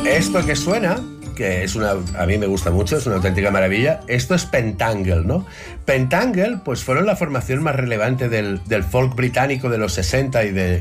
Esto que suena, que es a mí me gusta mucho, es una auténtica maravilla. Esto es Pentangle, ¿no? Pentangle, pues fueron la formación más relevante del folk británico de los 60 y